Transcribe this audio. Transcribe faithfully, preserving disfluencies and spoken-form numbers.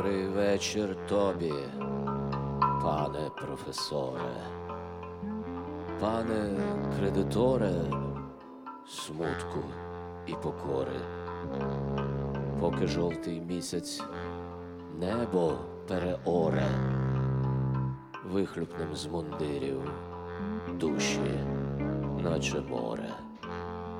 Добрий вечір тобі, пане професоре, пане кредиторе смутку і покори. Поки жовтий місяць небо переоре, вихлюпнем з мундирів душі, наче море.